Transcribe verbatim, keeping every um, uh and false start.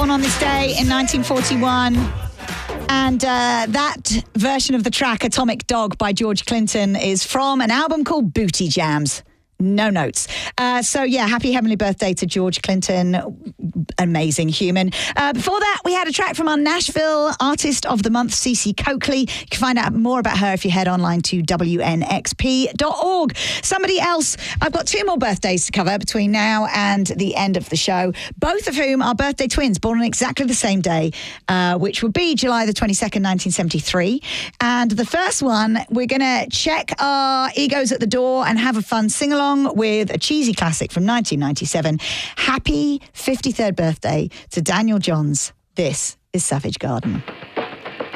born on this day in nineteen forty-one. And uh, that version of the track, Atomic Dog by George Clinton, is from an album called Booty Jams. No notes. Uh, so, yeah, happy heavenly birthday to George Clinton. Amazing human. Uh, before that, we had a track from our Nashville Artist of the Month, Cece Coakley. You can find out more about her if you head online to W N X P dot org. Somebody else, I've got two more birthdays to cover between now and the end of the show, both of whom are birthday twins, born on exactly the same day, uh, which would be July the twenty-second, nineteen seventy-three. And the first one, we're going to check our egos at the door and have a fun sing-along with a cheesy classic from nineteen ninety-seven. Happy fifty-third birthday to Daniel Johns. This is Savage Garden.